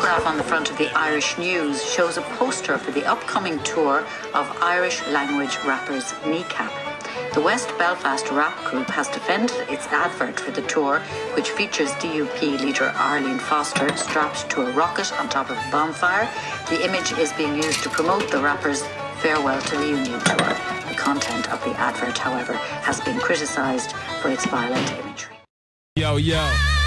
photograph on the front of the Irish News shows a poster for the upcoming tour of Irish language rappers Kneecap. The West Belfast rap group has defended its advert for the tour, which features DUP leader Arlene Foster strapped to a rocket on top of a bonfire. The image is being used to promote the rappers' Farewell to the Union tour. The content of the advert, however, has been criticised for its violent imagery. Yo.